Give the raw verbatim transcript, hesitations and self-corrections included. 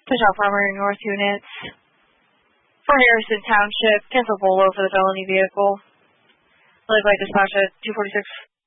Push out primary north units. For Harrison Township, cancel Bolo for the felony vehicle. Led by dispatch at two forty-six.